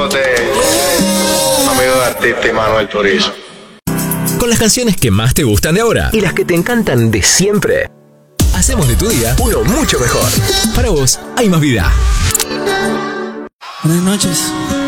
Amigo de artista y Manuel Turizo. Con las canciones que más te gustan de ahora y las que te encantan de siempre, hacemos de tu día uno mucho mejor. Para vos, hay más vida. Buenas noches.